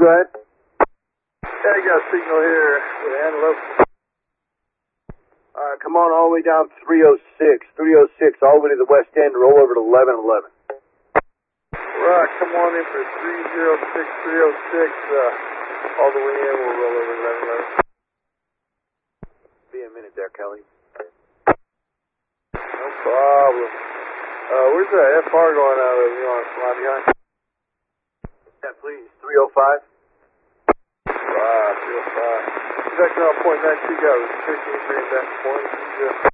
go ahead. Yeah, you got a signal here with Antelope. Come on all the way down 306. 306, all the way to the west end, roll over to 1111. Right, come on in for 306, 306. All the way in, we'll roll over 1111. Be a minute there, Kelly. No problem. Where's the FR going out of? You want to fly behind? Yeah, please. 305. 305. Vector on point 92, got restricting green back point.